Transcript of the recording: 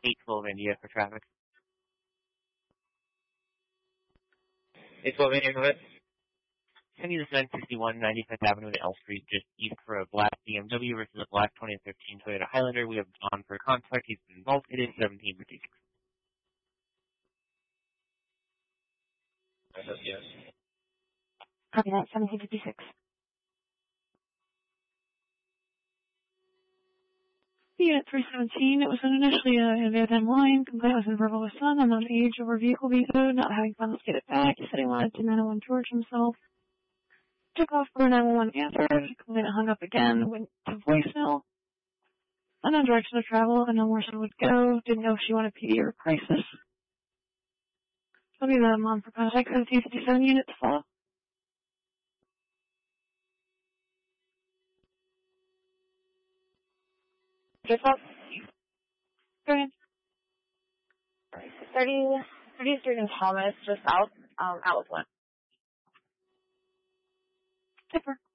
812 India for traffic. 812 India, go ahead. Sending this 961 95th Avenue to L Street, just east for a black BMW versus a black 2013 Toyota Highlander. We have John for contact. He's been involved. It is 1756. Yes. Copy that, 1756. Unit 317, it was initially a Vietnam line, complaint was in verbal with son, unknown age, over vehicle vetoed, not having funds to get it back. He said he wanted to 901 George himself. Took off for 911 answered, complaint hung up again, went to voicemail. Unknown direction of travel, unknown where son would go, didn't know if she wanted PD or crisis. I'll be the mom for contact, 1757 unit to follow. Just up. Go ahead. 30th Street in Thomas, just south, out with one. Tipper.